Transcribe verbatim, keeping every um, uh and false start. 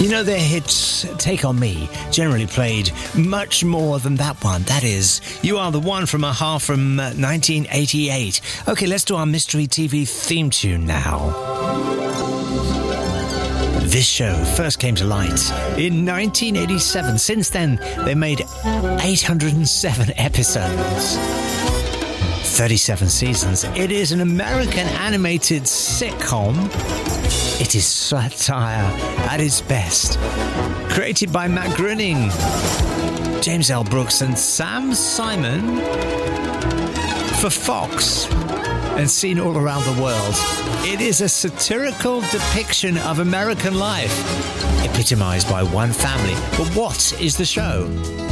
You know, their hits, Take On Me, generally played much more than that one. That is, You Are The One from a-ha from uh, nineteen eighty-eight. OK, let's do our Mystery T V theme tune now. This show first came to light in nineteen eighty-seven. Since then, they made eight hundred seven episodes. thirty-seven seasons. It is an American animated sitcom. It is satire at its best. Created by Matt Groening, James L. Brooks and Sam Simon for Fox, and seen all around the world. It is a satirical depiction of American life, epitomized by one family. But what is the show?